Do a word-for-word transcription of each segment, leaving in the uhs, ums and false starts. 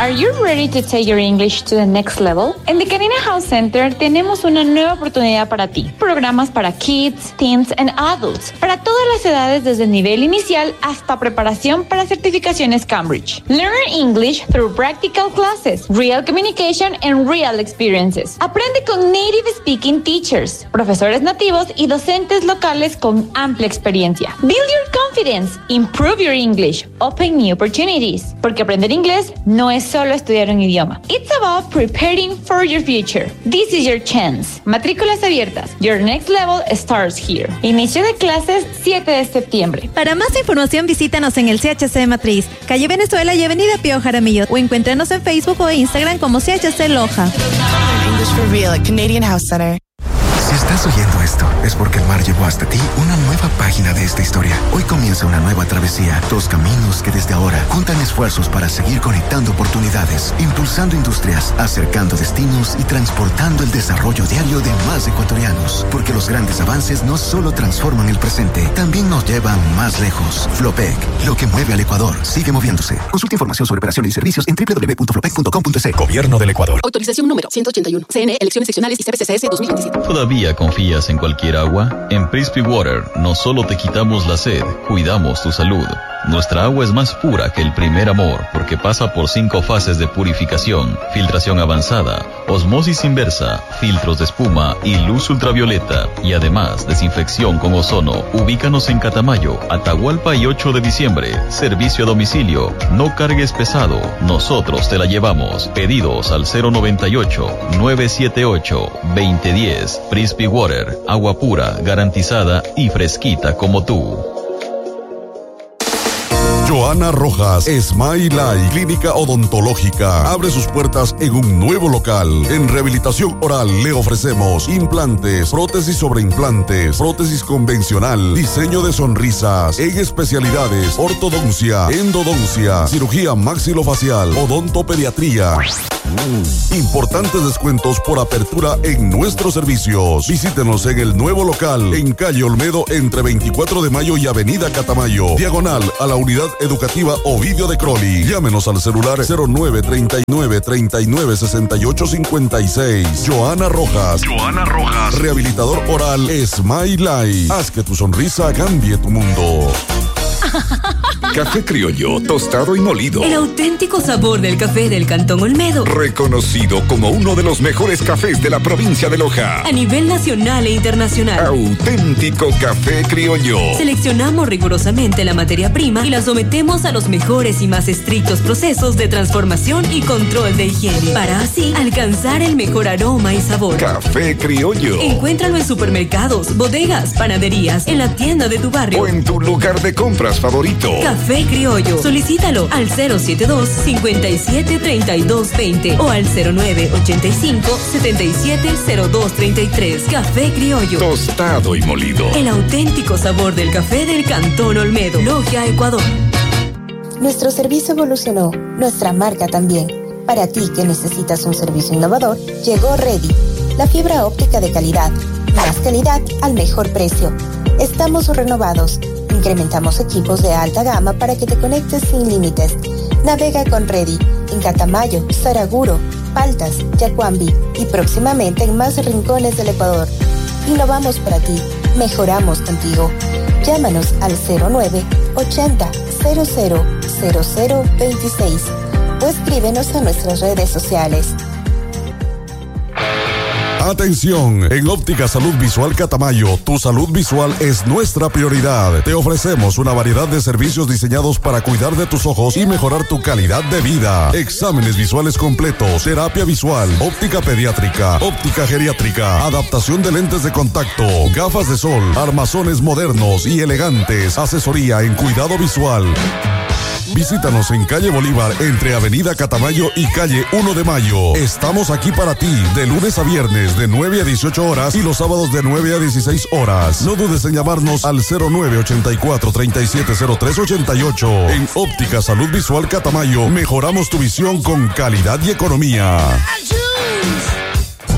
Are you ready to take your English to the next level? En The Canina House Center tenemos una nueva oportunidad para ti. Programas para kids, teens and adults, para todas las edades desde nivel inicial hasta preparación para certificaciones Cambridge. Learn English through practical classes, real communication and real experiences. Aprende con native speaking teachers, profesores nativos y docentes locales con amplia experiencia. Build your confidence, improve your English, open new opportunities. Porque aprender inglés no es solo estudiar un idioma. It's about preparing for your future. This is your chance. Matrículas abiertas. Your next level starts here. Inicio de clases siete de septiembre. Para más información visítanos en el C H C Matriz, calle Venezuela y avenida Pío Jaramillo, o encuéntranos en Facebook o Instagram como C H C Loja. English for real at Canadian House Center. Si estás oyendo esto, es porque el mar llevó hasta ti una nueva página de esta historia. Hoy comienza una nueva travesía, dos caminos que desde ahora juntan esfuerzos para seguir conectando oportunidades, impulsando industrias, acercando destinos y transportando el desarrollo diario de más ecuatorianos. Porque los grandes avances no solo transforman el presente, también nos llevan más lejos. Flopec, lo que mueve al Ecuador, sigue moviéndose. Consulta información sobre operaciones y servicios en doble u doble u doble u punto flopec punto com punto c. Gobierno del Ecuador. Autorización número ciento ochenta y uno. C N E, elecciones seccionales y C P C C S dos mil veintisiete. ¿Todavía confías en cualquier agua? En Prisby Water no solo te quitamos la sed, cuidamos tu salud. Nuestra agua es más pura que el primer amor porque pasa por cinco fases de purificación, filtración avanzada, osmosis inversa, filtros de espuma y luz ultravioleta. Y además, desinfección con ozono. Ubícanos en Catamayo, Atahualpa y ocho de diciembre. Servicio a domicilio. No cargues pesado. Nosotros te la llevamos. Pedidos al cero noventa y ocho, nueve siete ocho, veinte diez. Prisby Water. Agua pura, garantizada y fresquita como tú. Joana Rojas, Smile Life, clínica odontológica, abre sus puertas en un nuevo local. En rehabilitación oral le ofrecemos implantes, prótesis sobre implantes, prótesis convencional, diseño de sonrisas, en especialidades, ortodoncia, endodoncia, cirugía maxilofacial, odontopediatría. Mm. Importantes descuentos por apertura en nuestros servicios. Visítenos en el nuevo local, en calle Olmedo, entre veinticuatro de mayo y avenida Catamayo, diagonal a la unidad educativa Ovidio de Crowley. Llámenos al celular cero nueve treinta y nueve, treinta y nueve, sesenta y ocho cincuenta y seis. Joana Rojas. Joana Rojas. Rehabilitador oral Smile Life. Haz que tu sonrisa cambie tu mundo. Café criollo, tostado y molido. El auténtico sabor del café del Cantón Olmedo. Reconocido como uno de los mejores cafés de la provincia de Loja. A nivel nacional e internacional. Auténtico café criollo. Seleccionamos rigurosamente la materia prima y la sometemos a los mejores y más estrictos procesos de transformación y control de higiene, para así alcanzar el mejor aroma y sabor. Café criollo. Encuéntralo en supermercados, bodegas, panaderías, en la tienda de tu barrio o en tu lugar de compras favorito. Café criollo. Solicítalo al cero setenta y dos, cincuenta y siete, treinta y dos veinte o al cero nueve ochenta y cinco, setenta y siete, cero dos treinta y tres. Café criollo. Tostado y molido. El auténtico sabor del café del Cantón Olmedo. Logia, Ecuador. Nuestro servicio evolucionó, nuestra marca también. Para ti que necesitas un servicio innovador, llegó Ready, la fibra óptica de calidad. Más calidad al mejor precio. Estamos renovados. Incrementamos equipos de alta gama para que te conectes sin límites. Navega con Ready en Catamayo, Saraguro, Paltas, Yacuambi y próximamente en más rincones del Ecuador. Innovamos para ti, mejoramos contigo. Llámanos al cero nueve ochenta, cero cero, cero cero veintiséis o escríbenos a nuestras redes sociales. Atención, en Óptica Salud Visual Catamayo, tu salud visual es nuestra prioridad. Te ofrecemos una variedad de servicios diseñados para cuidar de tus ojos y mejorar tu calidad de vida. Exámenes visuales completos, terapia visual, óptica pediátrica, óptica geriátrica, adaptación de lentes de contacto, gafas de sol, armazones modernos y elegantes, asesoría en cuidado visual. Visítanos en calle Bolívar, entre avenida Catamayo y calle uno de mayo. Estamos aquí para ti, de lunes a viernes, de nueve a dieciocho horas y los sábados de nueve a dieciséis horas. No dudes en llamarnos al cero nueve ochenta y cuatro, treinta y siete, cero tres ochenta y ocho. En Óptica Salud Visual Catamayo, mejoramos tu visión con calidad y economía.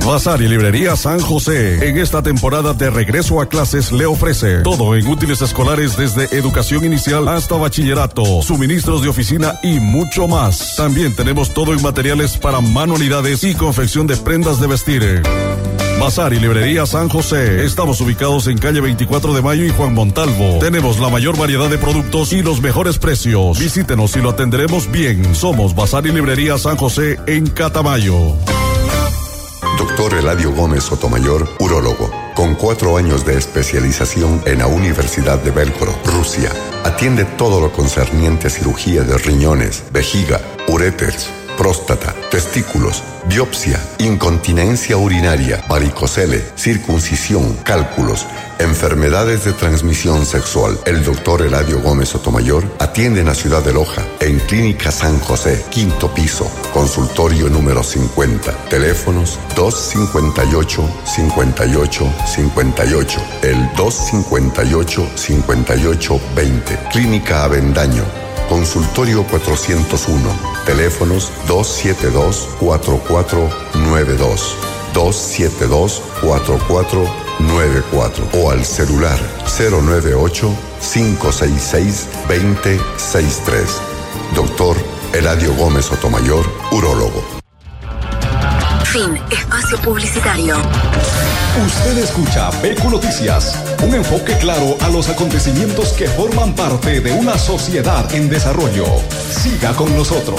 Bazar y Librería San José. En esta temporada de regreso a clases le ofrece todo en útiles escolares desde educación inicial hasta bachillerato, suministros de oficina y mucho más. También tenemos todo en materiales para manualidades y confección de prendas de vestir. Bazar y Librería San José. Estamos ubicados en calle veinticuatro de mayo y Juan Montalvo. Tenemos la mayor variedad de productos y los mejores precios. Visítenos y lo atenderemos bien. Somos Bazar y Librería San José en Catamayo. Doctor Eladio Gómez Sotomayor, urólogo, con cuatro años de especialización en la Universidad de Belgorod, Rusia. Atiende todo lo concerniente a cirugía de riñones, vejiga, uréteres, próstata, testículos, biopsia, incontinencia urinaria, varicocele, circuncisión, cálculos, enfermedades de transmisión sexual. El doctor Eladio Gómez Sotomayor atiende en la ciudad de Loja, en Clínica San José, quinto piso, consultorio número cincuenta. Teléfonos dos cincuenta y ocho, cincuenta y ocho, cincuenta y ocho, el dos cincuenta y ocho, cincuenta y ocho, veinte. Clínica Avendaño, consultorio cuatrocientos uno, teléfonos dos siete dos, cuatro cuatro nueve dos, dos siete dos, cuatro cuatro nueve cuatro o al celular cero nueve ocho, cinco seis seis, dos cero seis tres. Doctor Eladio Gómez Sotomayor, urólogo. Fin. Espacio publicitario. Usted escucha Beco Noticias, un enfoque claro a los acontecimientos que forman parte de una sociedad en desarrollo. Siga con nosotros.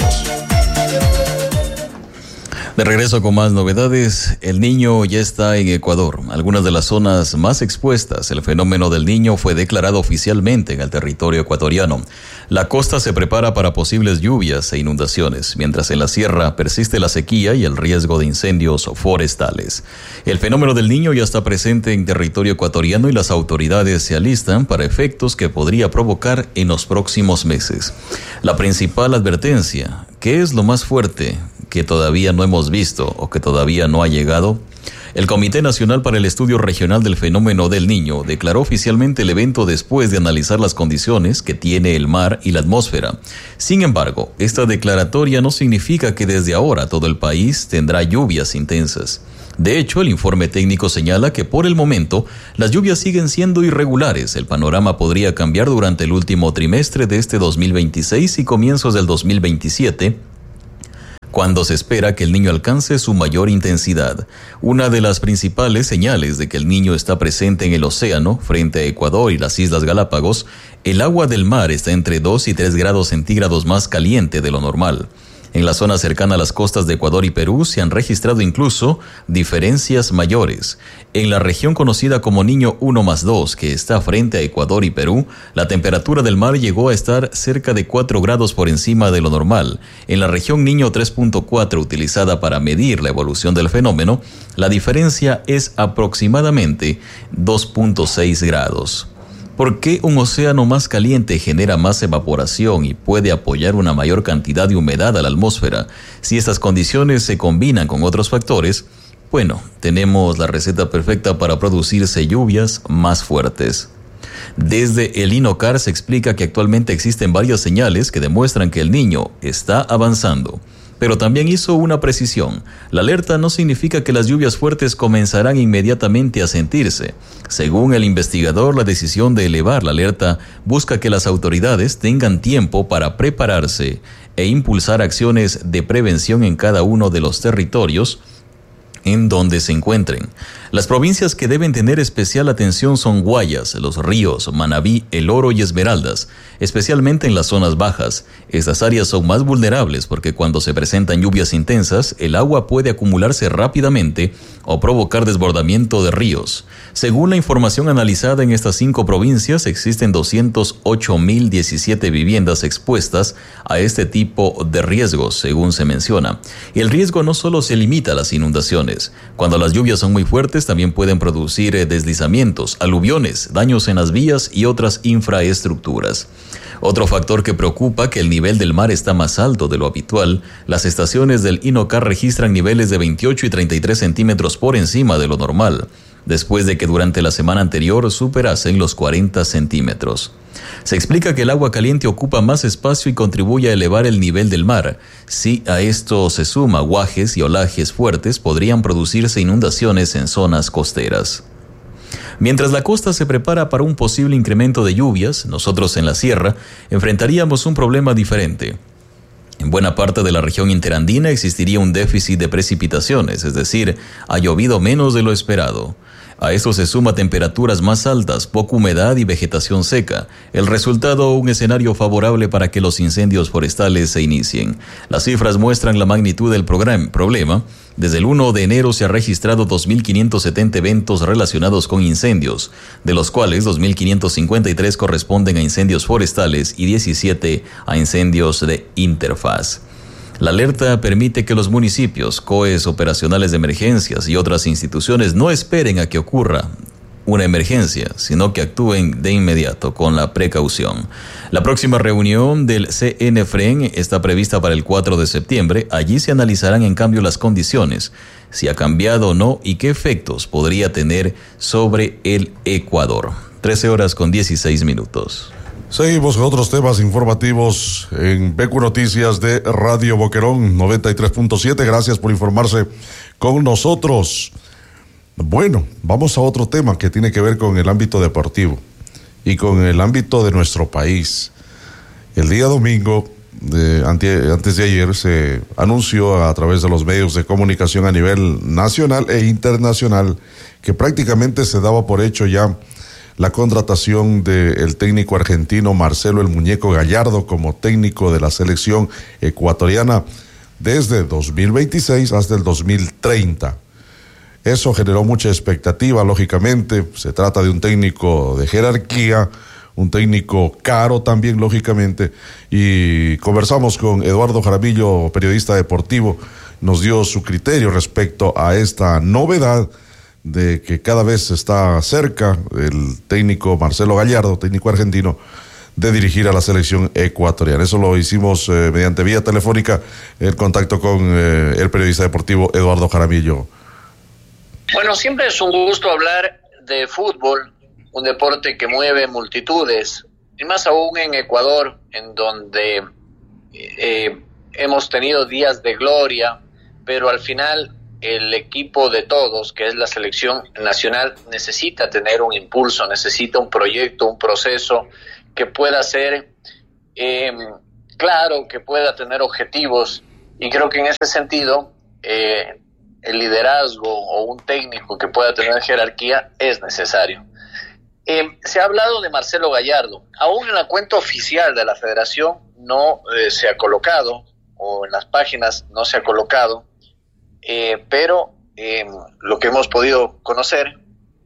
De regreso con más novedades, el Niño ya está en Ecuador. Algunas de las zonas más expuestas, el fenómeno del Niño fue declarado oficialmente en el territorio ecuatoriano. La costa se prepara para posibles lluvias e inundaciones, mientras en la sierra persiste la sequía y el riesgo de incendios forestales. El fenómeno del Niño ya está presente en territorio ecuatoriano y las autoridades se alistan para efectos que podría provocar en los próximos meses. La principal advertencia, ¿qué es lo más fuerte que todavía no hemos visto o que todavía no ha llegado? El Comité Nacional para el Estudio Regional del Fenómeno del Niño declaró oficialmente el evento después de analizar las condiciones que tiene el mar y la atmósfera. Sin embargo, esta declaratoria no significa que desde ahora todo el país tendrá lluvias intensas. De hecho, el informe técnico señala que por el momento las lluvias siguen siendo irregulares. El panorama podría cambiar durante el último trimestre de este dos mil veintiséis y comienzos del dos mil veintisiete, cuando se espera que el Niño alcance su mayor intensidad. Una de las principales señales de que el Niño está presente en el océano, frente a Ecuador y las Islas Galápagos, el agua del mar está entre dos y tres grados centígrados más caliente de lo normal. En la zona cercana a las costas de Ecuador y Perú se han registrado incluso diferencias mayores. En la región conocida como Niño uno más dos, que está frente a Ecuador y Perú, la temperatura del mar llegó a estar cerca de cuatro grados por encima de lo normal. En la región Niño tres punto cuatro, utilizada para medir la evolución del fenómeno, la diferencia es aproximadamente dos punto seis grados. ¿Por qué un océano más caliente genera más evaporación y puede apoyar una mayor cantidad de humedad a la atmósfera? Si estas condiciones se combinan con otros factores, bueno, tenemos la receta perfecta para producirse lluvias más fuertes. Desde el INOCAR se explica que actualmente existen varias señales que demuestran que el Niño está avanzando. Pero también hizo una precisión. La alerta no significa que las lluvias fuertes comenzarán inmediatamente a sentirse. Según el investigador, la decisión de elevar la alerta busca que las autoridades tengan tiempo para prepararse e impulsar acciones de prevención en cada uno de los territorios en donde se encuentren. Las provincias que deben tener especial atención son Guayas, Los Ríos, Manabí, El Oro y Esmeraldas, especialmente en las zonas bajas. Estas áreas son más vulnerables porque cuando se presentan lluvias intensas, el agua puede acumularse rápidamente o provocar desbordamiento de ríos. Según la información analizada en estas cinco provincias, existen doscientos ocho mil diecisiete viviendas expuestas a este tipo de riesgos, según se menciona. Y el riesgo no solo se limita a las inundaciones. Cuando las lluvias son muy fuertes, también pueden producir deslizamientos, aluviones, daños en las vías y otras infraestructuras. Otro factor que preocupa, que el nivel del mar está más alto de lo habitual. Las estaciones del INOCAR registran niveles de veintiocho y treinta y tres centímetros por encima de lo normal. después de que durante la semana anterior superasen los cuarenta centímetros. Se explica que el agua caliente ocupa más espacio y contribuye a elevar el nivel del mar. Si a esto se suma aguajes y olajes fuertes, podrían producirse inundaciones en zonas costeras. Mientras la costa se prepara para un posible incremento de lluvias, nosotros en la sierra enfrentaríamos un problema diferente. En buena parte de la región interandina existiría un déficit de precipitaciones, es decir, ha llovido menos de lo esperado. A esto se suma temperaturas más altas, poca humedad y vegetación seca. El resultado, un escenario favorable para que los incendios forestales se inicien. Las cifras muestran la magnitud del programa, problema. Desde el primero de enero se han registrado dos mil quinientos setenta eventos relacionados con incendios, de los cuales dos mil quinientos cincuenta y tres corresponden a incendios forestales y diecisiete a incendios de interfaz. La alerta permite que los municipios, C O Es operacionales de emergencias y otras instituciones no esperen a que ocurra una emergencia, sino que actúen de inmediato con la precaución. La próxima reunión del C N F R E N está prevista para el cuatro de septiembre. Allí se analizarán en cambio las condiciones, si ha cambiado o no y qué efectos podría tener sobre el Ecuador. trece horas con dieciséis minutos. Seguimos con otros temas informativos en Becu Noticias de Radio Boquerón noventa y tres punto siete. Gracias por informarse con nosotros. Bueno, vamos a otro tema que tiene que ver con el ámbito deportivo y con el ámbito de nuestro país. El día domingo, de, ante, antes de ayer, se anunció a través de los medios de comunicación a nivel nacional e internacional que prácticamente se daba por hecho ya la contratación del técnico argentino Marcelo el Muñeco Gallardo como técnico de la selección ecuatoriana desde dos mil veintiséis hasta el dos mil treinta. Eso generó mucha expectativa, lógicamente. Se trata de un técnico de jerarquía, un técnico caro también, lógicamente. Y conversamos con Eduardo Jaramillo, periodista deportivo, nos dio su criterio respecto a esta novedad de que cada vez está cerca el técnico Marcelo Gallardo, técnico argentino, de dirigir a la selección ecuatoriana. Eso lo hicimos eh, mediante vía telefónica, el contacto con eh, el periodista deportivo Eduardo Jaramillo. Bueno, siempre es un gusto hablar de fútbol, un deporte que mueve multitudes, y más aún en Ecuador, en donde eh, hemos tenido días de gloria, pero al final el equipo de todos, que es la selección nacional, necesita tener un impulso, necesita un proyecto, un proceso que pueda ser eh, claro, que pueda tener objetivos, y creo que en ese sentido eh, el liderazgo o un técnico que pueda tener jerarquía es necesario. Eh, se ha hablado de Marcelo Gallardo, aún en la cuenta oficial de la federación no eh, se ha colocado, o en las páginas no se ha colocado, Eh, pero eh, lo que hemos podido conocer,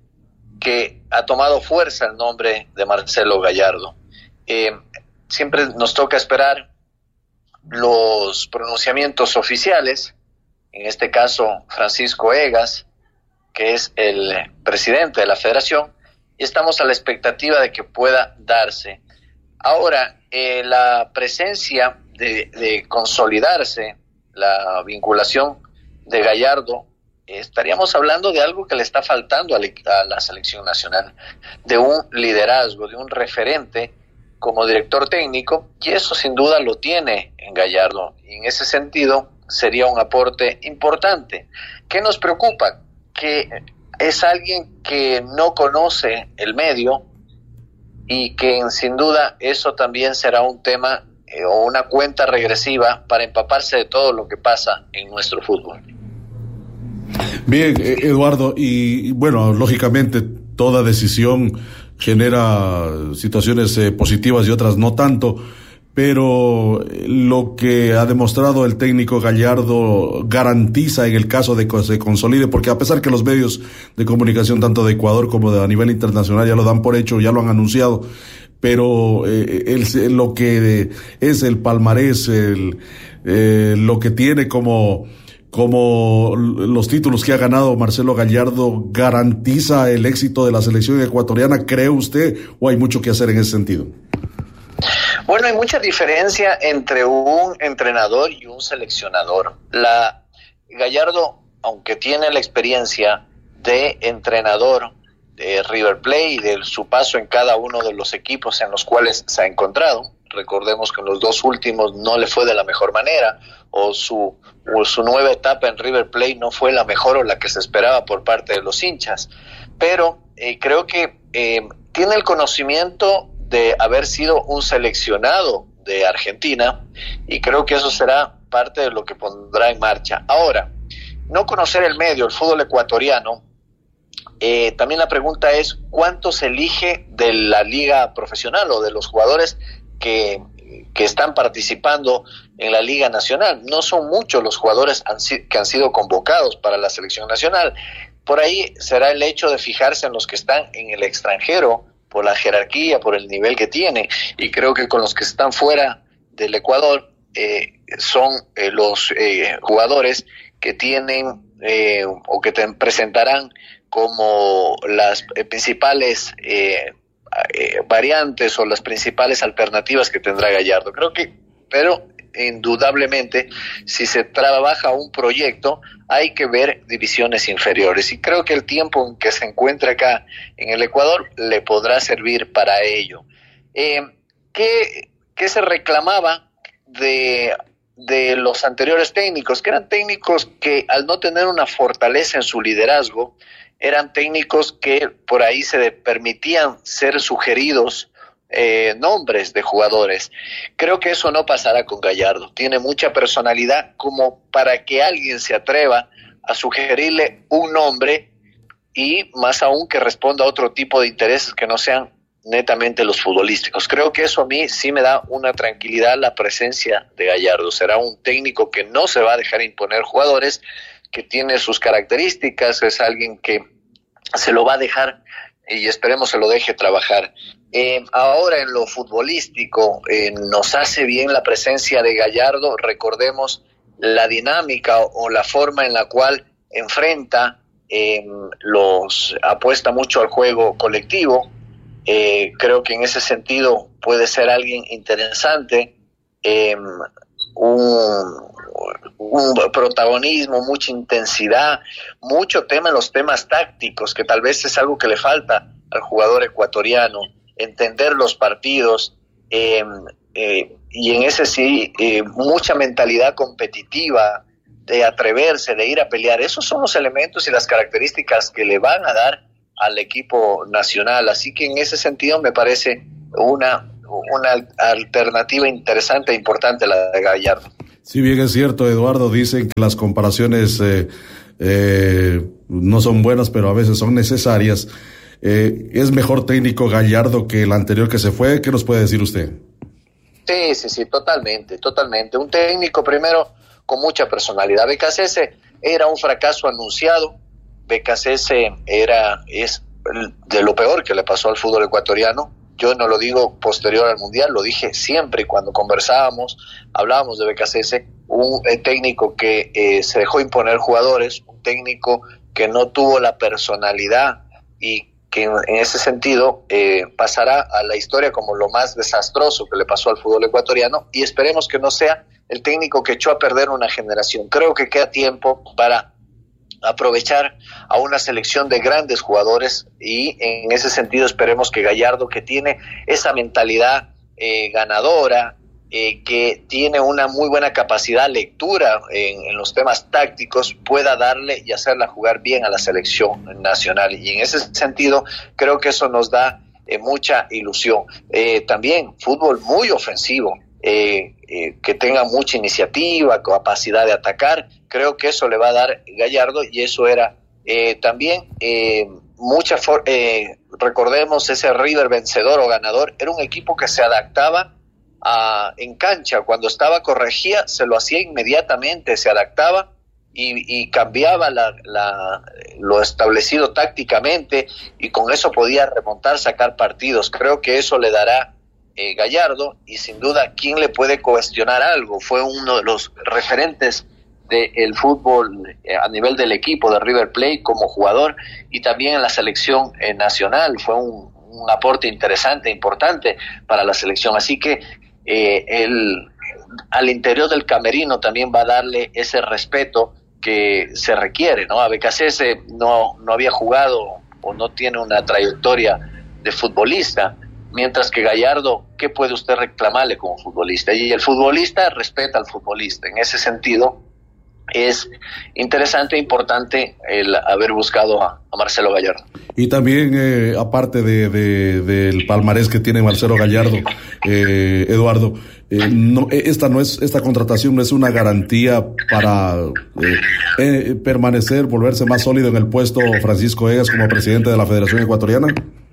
que ha tomado fuerza el nombre de Marcelo Gallardo. Eh, siempre nos toca esperar los pronunciamientos oficiales, en este caso Francisco Egas, que es el presidente de la federación, y estamos a la expectativa de que pueda darse. Ahora, eh, la presencia de, de consolidarse, la vinculación de Gallardo, eh, estaríamos hablando de algo que le está faltando a, le, a la selección nacional, de un liderazgo, de un referente como director técnico, y eso sin duda lo tiene en Gallardo, y en ese sentido sería un aporte importante. ¿Qué nos preocupa? Que es alguien que no conoce el medio, y que sin duda eso también será un tema eh, o una cuenta regresiva para empaparse de todo lo que pasa en nuestro fútbol. Bien, Eduardo, y bueno, lógicamente toda decisión genera situaciones eh, positivas y otras no tanto, pero lo que ha demostrado el técnico Gallardo garantiza en el caso de que se consolide, porque a pesar que los medios de comunicación tanto de Ecuador como de a nivel internacional ya lo dan por hecho, ya lo han anunciado, pero eh, el, lo que es el palmarés, el, eh, lo que tiene como como los títulos que ha ganado Marcelo Gallardo, ¿garantiza el éxito de la selección ecuatoriana, cree usted, o hay mucho que hacer en ese sentido? Bueno, hay mucha diferencia entre un entrenador y un seleccionador. La Gallardo, aunque tiene la experiencia de entrenador de River Plate y de su paso en cada uno de los equipos en los cuales se ha encontrado. Recordemos que en los dos últimos no le fue de la mejor manera, o su, o su nueva etapa en River Plate no fue la mejor o la que se esperaba por parte de los hinchas, pero eh, creo que eh, tiene el conocimiento de haber sido un seleccionado de Argentina, y creo que eso será parte de lo que pondrá en marcha. Ahora, no conocer el medio, el fútbol ecuatoriano, eh, también la pregunta es ¿cuánto se elige de la liga profesional o de los jugadores que, que están participando en la Liga Nacional? No son muchos los jugadores han, que han sido convocados para la selección nacional. Por ahí será el hecho de fijarse en los que están en el extranjero, por la jerarquía, por el nivel que tiene, y creo que con los que están fuera del Ecuador eh, son eh, los eh, jugadores que tienen eh, o que te presentarán como las eh, principales eh, eh, variantes o las principales alternativas que tendrá Gallardo. Creo que, pero indudablemente, si se trabaja un proyecto, hay que ver divisiones inferiores, y creo que el tiempo en que se encuentra acá en el Ecuador le podrá servir para ello. Eh, ¿qué, qué se reclamaba de, de los anteriores técnicos? Que eran técnicos que, al no tener una fortaleza en su liderazgo, eran técnicos que por ahí se de, permitían ser sugeridos Eh, nombres de jugadores. Creo que eso no pasará con Gallardo. Tiene mucha personalidad como para que alguien se atreva a sugerirle un nombre, y más aún que responda a otro tipo de intereses que no sean netamente los futbolísticos. Creo que eso a mí sí me da una tranquilidad, la presencia de Gallardo. Será un técnico que no se va a dejar imponer jugadores, que tiene sus características, es alguien que se lo va a dejar y esperemos se lo deje trabajar. Eh, ahora en lo futbolístico eh, nos hace bien la presencia de Gallardo. Recordemos la dinámica o, o la forma en la cual enfrenta, eh, los apuesta mucho al juego colectivo. Eh, creo que en ese sentido puede ser alguien interesante, eh, un, un protagonismo, mucha intensidad, mucho tema en los temas tácticos, que tal vez es algo que le falta al jugador ecuatoriano, entender los partidos, eh, eh, y en ese sí, eh, mucha mentalidad competitiva, de atreverse, de ir a pelear. Esos son los elementos y las características que le van a dar al equipo nacional, así que en ese sentido me parece una, una alternativa interesante e importante la de Gallardo. Si bien es cierto, Eduardo, dicen que las comparaciones eh, eh, no son buenas, pero a veces son necesarias. Eh, ¿Es mejor técnico Gallardo que el anterior que se fue? ¿Qué nos puede decir usted? Sí, sí, sí, totalmente, totalmente. Un técnico primero con mucha personalidad. Becasese era un fracaso anunciado. Becasese era, es de lo peor que le pasó al fútbol ecuatoriano. Yo no lo digo posterior al Mundial, lo dije siempre cuando conversábamos, hablábamos de Becasese, un eh, técnico que eh, se dejó imponer jugadores, un técnico que no tuvo la personalidad y que en, en ese sentido eh, pasará a la historia como lo más desastroso que le pasó al fútbol ecuatoriano, y esperemos que no sea el técnico que echó a perder una generación. Creo que queda tiempo para aprovechar a una selección de grandes jugadores, y en ese sentido esperemos que Gallardo, que tiene esa mentalidad eh, ganadora, eh, que tiene una muy buena capacidad de lectura en, en los temas tácticos, pueda darle y hacerla jugar bien a la selección nacional, y en ese sentido creo que eso nos da eh, mucha ilusión. Eh, también fútbol muy ofensivo, Eh, eh, que tenga mucha iniciativa, capacidad de atacar. Creo que eso le va a dar Gallardo, y eso era eh, también eh, mucha for- eh, recordemos ese River vencedor o ganador, era un equipo que se adaptaba a, en cancha, cuando estaba corregía, se lo hacía inmediatamente, se adaptaba y, y cambiaba la, la, lo establecido tácticamente, y con eso podía remontar, sacar partidos. Creo que eso le dará Eh, Gallardo, y sin duda, ¿quién le puede cuestionar algo? Fue uno de los referentes del fútbol eh, a nivel del equipo de River Plate como jugador, y también en la selección eh, nacional. Fue un, un aporte interesante, importante para la selección. Así que eh, él, al interior del camerino también va a darle ese respeto que que se requiere, ¿no? A Becasese no, no había jugado o no tiene una trayectoria de futbolista, mientras que Gallardo, ¿qué puede usted reclamarle como futbolista? Y el futbolista respeta al futbolista. En ese sentido, es interesante e importante el haber buscado a, a Marcelo Gallardo. Y también, eh, aparte de, de, del palmarés que tiene Marcelo Gallardo, eh, Eduardo, eh, no, esta no es esta contratación no es una garantía para eh, eh, permanecer, volverse más sólido en el puesto Francisco Egas como presidente de la Federación Ecuatoriana.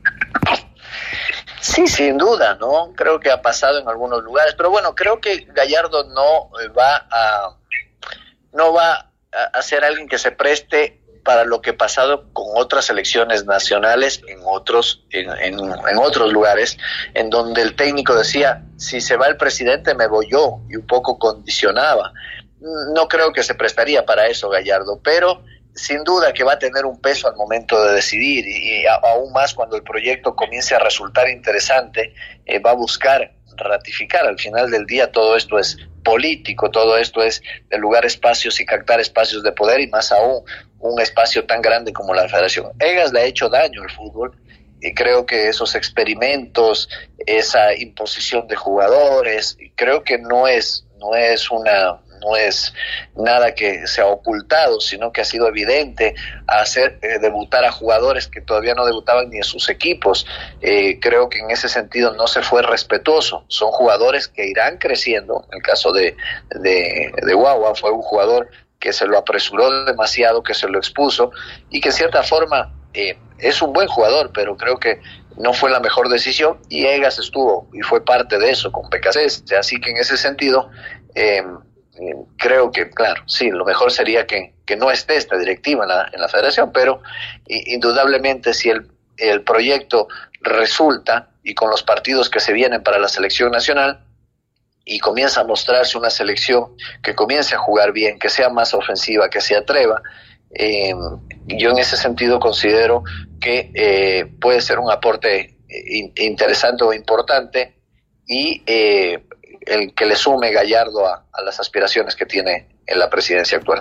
Sí, sin duda, ¿no? Creo que ha pasado en algunos lugares, pero bueno, creo que Gallardo no va a no va a ser alguien que se preste para lo que ha pasado con otras selecciones nacionales en otros en, en, en otros lugares, en donde el técnico decía, si se va el presidente me voy yo, y un poco condicionaba. No creo que se prestaría para eso Gallardo, pero sin duda que va a tener un peso al momento de decidir, y, y a, aún más cuando el proyecto comience a resultar interesante, eh, va a buscar ratificar. Al final del día todo esto es político, todo esto es de lugar espacios y captar espacios de poder, y más aún un espacio tan grande como la Federación. Egas le ha hecho daño al fútbol, y creo que esos experimentos, esa imposición de jugadores, creo que no es no es una no es nada que se ha ocultado, sino que ha sido evidente, hacer eh, debutar a jugadores que todavía no debutaban ni en sus equipos. Eh, creo que en ese sentido no se fue respetuoso. Son jugadores que irán creciendo. En el caso de, de, de Guagua, fue un jugador que se lo apresuró demasiado, que se lo expuso, y que en cierta forma eh, es un buen jugador, pero creo que no fue la mejor decisión, y Egas estuvo y fue parte de eso con Becasese. Así que en ese sentido eh, creo que, claro, sí, lo mejor sería que, que no esté esta directiva en la, en la federación, pero indudablemente si el, el proyecto resulta, y con los partidos que se vienen para la selección nacional, y comienza a mostrarse una selección que comience a jugar bien, que sea más ofensiva, que se atreva, eh, yo en ese sentido considero que eh, puede ser un aporte in, interesante o importante, y eh, el que le sume Gallardo a, a las aspiraciones que tiene en la presidencia actual.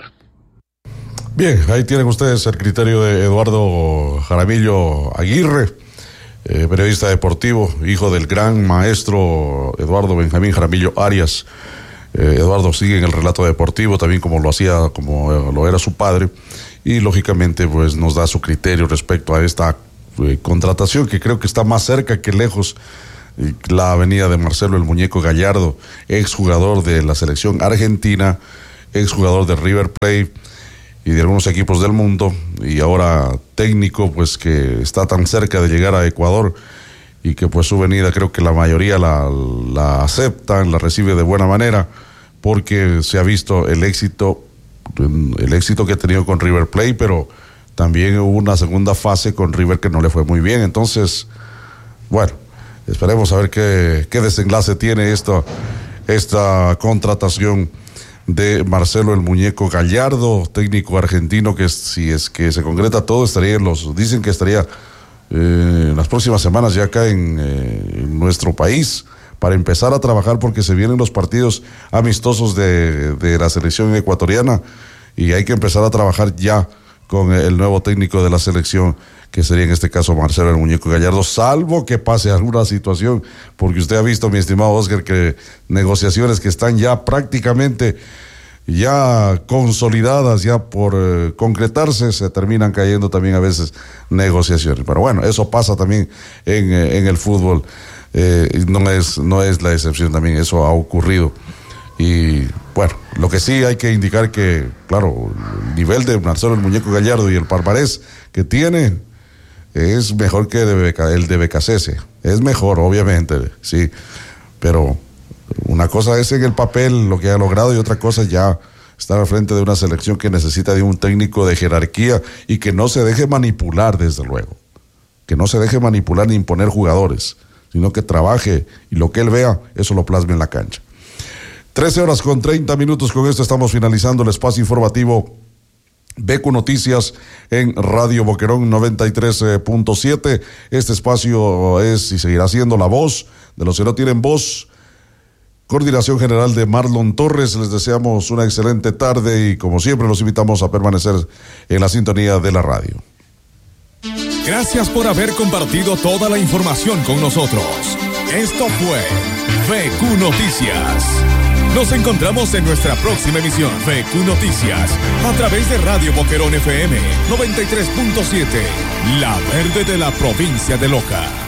Bien, ahí tienen ustedes el criterio de Eduardo Jaramillo Aguirre, eh, periodista deportivo, hijo del gran maestro Eduardo Benjamín Jaramillo Arias. Eh, Eduardo sigue en el relato deportivo, también como lo hacía, como lo era su padre, y lógicamente pues nos da su criterio respecto a esta eh, contratación, que creo que está más cerca que lejos. La venida de Marcelo el Muñeco Gallardo, exjugador de la selección argentina, exjugador de River Plate y de algunos equipos del mundo, y ahora técnico, pues que está tan cerca de llegar a Ecuador, y que pues su venida creo que la mayoría la, la aceptan, la recibe de buena manera, porque se ha visto el éxito, el éxito que ha tenido con River Plate, pero también hubo una segunda fase con River que no le fue muy bien. Entonces, bueno, esperemos a ver qué, qué desenlace tiene esta, esta contratación de Marcelo el Muñeco Gallardo, técnico argentino, que si es que se concreta todo, estaría en los, dicen que estaría eh, en las próximas semanas ya acá en, eh, en nuestro país, para empezar a trabajar, porque se vienen los partidos amistosos de, de la selección ecuatoriana, y hay que empezar a trabajar ya con el nuevo técnico de la selección, que sería en este caso Marcelo el Muñeco Gallardo, salvo que pase alguna situación, porque usted ha visto, mi estimado Oscar, que negociaciones que están ya prácticamente ya consolidadas, ya por eh, concretarse, se terminan cayendo también a veces negociaciones. Pero bueno, eso pasa también en, eh, en el fútbol, eh, no es, no es la excepción, también eso ha ocurrido. Y bueno, lo que sí hay que indicar que, claro, el nivel de Marcelo el Muñeco Gallardo y el palmarés que tiene es mejor que de Beca, el de Becasese. Es mejor, obviamente, sí, pero una cosa es en el papel lo que ha logrado, y otra cosa ya estar al frente de una selección que necesita de un técnico de jerarquía, y que no se deje manipular, desde luego, que no se deje manipular ni imponer jugadores, sino que trabaje, y lo que él vea, eso lo plasme en la cancha. trece horas con treinta minutos, con esto estamos finalizando el espacio informativo B Q Noticias en Radio Boquerón noventa y tres punto siete. Este espacio es y seguirá siendo la voz de los que no tienen voz, coordinación general de Marlon Torres. Les deseamos una excelente tarde y como siempre los invitamos a permanecer en la sintonía de la radio. Gracias por haber compartido toda la información con nosotros. Esto fue V Q Noticias. Nos encontramos en nuestra próxima emisión V Q Noticias a través de Radio Boquerón F M noventa y tres punto siete, la verde de la provincia de Loja.